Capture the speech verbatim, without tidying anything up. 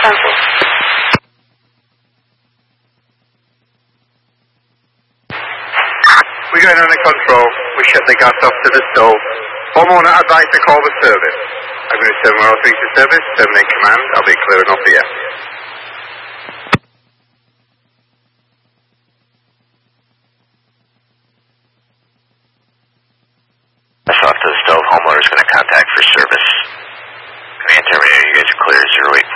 cancel. We're going under control. We shut the gas off to the stove. Homeowner, I'd like to call the service. I'm going to seven one oh three to service, terminate command. I'll be clearing off here. That's off to the stove. Homeowner's going to contact for service. Command terminator, you guys are clear. Zero eight